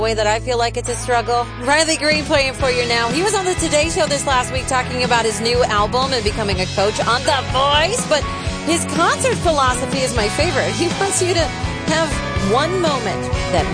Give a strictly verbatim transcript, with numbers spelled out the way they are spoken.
way that I feel like it's a struggle. Riley Green playing for you now. He was on the Today Show this last week talking about his new album and becoming a coach on The Voice, but his concert philosophy is my favorite. He wants you to have one moment that